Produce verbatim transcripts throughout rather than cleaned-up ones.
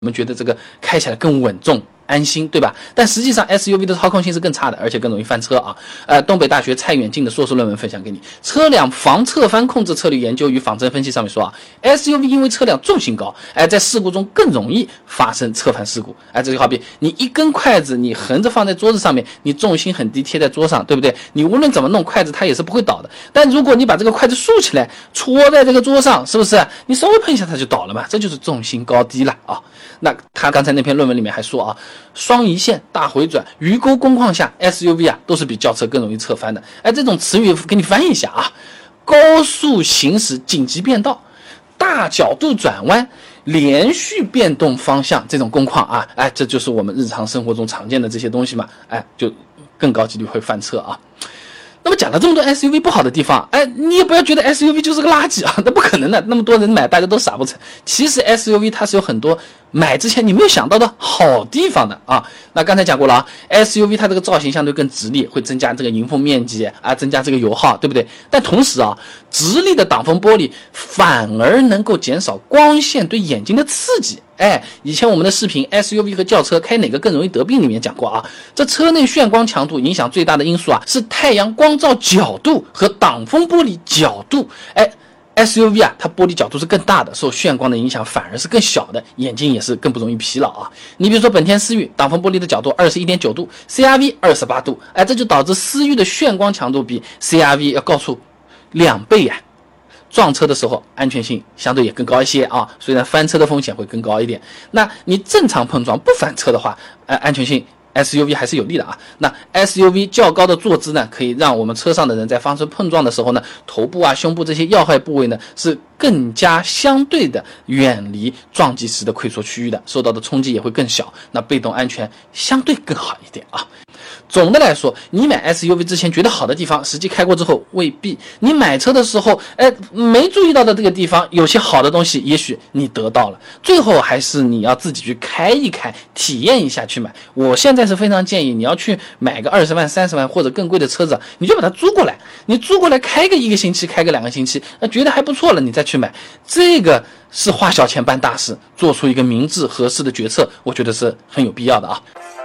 我们觉得这个开起来更稳重安心，对吧？但实际上 S U V 的操控性是更差的，而且更容易翻车啊。呃，东北大学蔡远近的硕士论文分享给你，车辆防侧翻控制策略研究与仿真分析上面说啊 ，S U V 因为车辆重心高，哎、呃，在事故中更容易发生侧翻事故。哎、呃，这就好比你一根筷子你横着放在桌子上面，你重心很低贴在桌上，对不对？你无论怎么弄筷子它也是不会倒的。但如果你把这个筷子竖起来戳在这个桌上，是不是你稍微碰一下它就倒了嘛？这就是重心高低了啊。那他刚才那篇论文里面还说啊，双移线、大回转、鱼钩工况下 S U V 啊都是比轿车更容易侧翻的。哎，这种词语给你翻译一下啊，高速行驶紧急变道、大角度转弯、连续变动方向这种工况啊，哎，这就是我们日常生活中常见的这些东西嘛，哎，就更高几率会翻车啊。那么讲了这么多 S U V 不好的地方，哎，你也不要觉得 S U V 就是个垃圾啊，那不可能的，那么多人买，大家都傻不成。其实 S U V 它是有很多买之前你没有想到的好地方的啊。那刚才讲过了啊 ，S U V 它这个造型相对更直立，会增加这个迎风面积啊，增加这个油耗，对不对？但同时啊，直立的挡风玻璃反而能够减少光线对眼睛的刺激。哎，以前我们的视频 S U V 和轿车开哪个更容易得病里面讲过啊，这车内眩光强度影响最大的因素啊是太阳光照角度和挡风玻璃角度。哎 S U V 啊，它玻璃角度是更大的，受眩光的影响反而是更小的，眼睛也是更不容易疲劳啊。你比如说本田思域，挡风玻璃的角度 二十一点九度 ，C R V 二十八度，哎，这就导致思域的眩光强度比 C R V 要高出两倍呀、啊。撞车的时候安全性相对也更高一些啊，虽然翻车的风险会更高一点。那你正常碰撞不翻车的话，呃，安全性 S U V 还是有利的啊。那 S U V 较高的坐姿呢，可以让我们车上的人在发生碰撞的时候呢，头部啊、胸部这些要害部位呢是更加相对的远离撞击时的溃缩区域的，受到的冲击也会更小，那被动安全相对更好一点啊。总的来说，你买 S U V 之前觉得好的地方，实际开过之后未必。你买车的时候，哎，没注意到的这个地方，有些好的东西，也许你得到了。最后还是你要自己去开一开，体验一下去买。我现在是非常建议你要去买个二十万、三十万或者更贵的车子，你就把它租过来，你租过来开个一个星期，开个两个星期，那觉得还不错了，你再去买。这个是花小钱办大事，做出一个明智合适的决策，我觉得是很有必要的啊。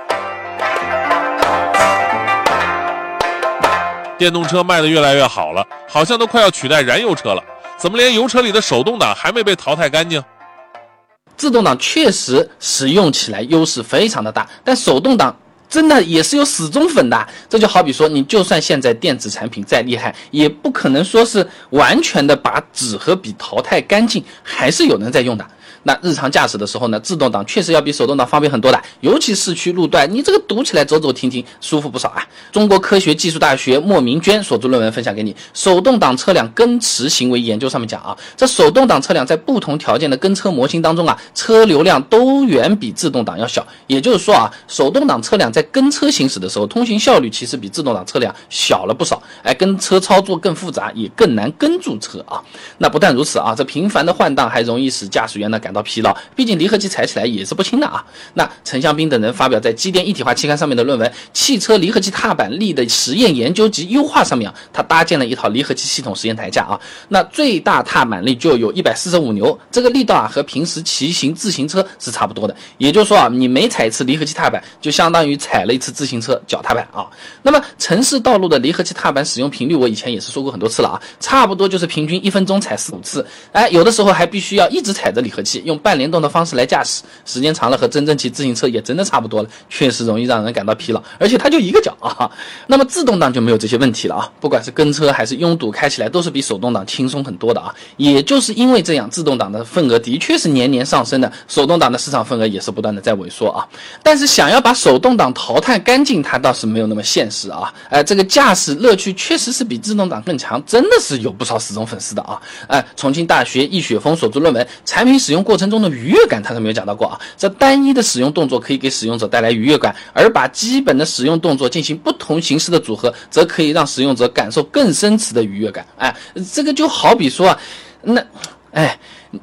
电动车卖得越来越好了，好像都快要取代燃油车了，怎么连油车里的手动挡还没被淘汰干净？ 自动挡确实使用起来优势非常的大，但手动挡真的也是有死忠粉的。这就好比说，你就算现在电子产品再厉害，也不可能说是完全的把纸和笔淘汰干净，还是有人在用的。那日常驾驶的时候呢，自动挡确实要比手动挡方便很多的，尤其市区路段，你这个堵起来走走停停舒服不少啊。中国科学技术大学莫明娟所著论文分享给你，手动挡车辆跟驰行为研究上面讲啊，这手动挡车辆在不同条件的跟车模型当中啊，车流量都远比自动挡要小。也就是说啊，手动挡车辆在跟车行驶的时候，通行效率其实比自动挡车辆小了不少，哎，跟车操作更复杂，也更难跟住车啊。那不但如此啊，这频繁的换挡还容易使驾驶员呢感到疲劳，毕竟离合器踩起来也是不轻的啊。那陈向斌等人发表在机电一体化期刊上面的论文《汽车离合器踏板力的实验研究及优化》上面啊，他搭建了一套离合器系统实验台架啊，那最大踏板力就有一百四十五牛，这个力道啊和平时骑行自行车是差不多的。也就是说啊，你每踩一次离合器踏板，就相当于踩了一次自行车脚踏板啊。那么城市道路的离合器踏板使用频率，我以前也是说过很多次了啊，差不多就是平均一分钟踩四五次，哎，有的时候还必须要一直踩着离合器，用半联动的方式来驾驶，时间长了和真正骑自行车也真的差不多了，确实容易让人感到疲劳，而且它就一个脚啊。那么自动挡就没有这些问题了啊，不管是跟车还是拥堵，开起来都是比手动挡轻松很多的啊。也就是因为这样，自动挡的份额的确是年年上升的，手动挡的市场份额也是不断的在萎缩啊。但是想要把手动挡淘汰干净，它倒是没有那么现实啊。呃，这个驾驶乐趣确实是比自动挡更强，真的是有不少死忠粉丝的啊。呃，重庆大学易雪峰所著论文《产品使用过程中的愉悦感》，他是没有讲到过啊。这单一的使用动作可以给使用者带来愉悦感，而把基本的使用动作进行不同形式的组合，则可以让使用者感受更深层的愉悦感。哎，这个就好比说啊，那，哎。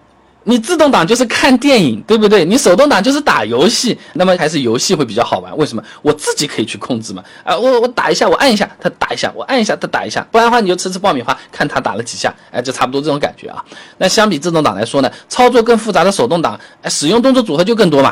你自动挡就是看电影，对不对？你手动挡就是打游戏，那么还是游戏会比较好玩。为什么？我自己可以去控制嘛。啊，我我打一下，我按一下，它打一下，我按一下，它打一下。不然的话，你就吃吃爆米花，看它打了几下，哎，就差不多这种感觉啊。那相比自动挡来说呢，操作更复杂的手动挡，哎，使用动作组合就更多嘛。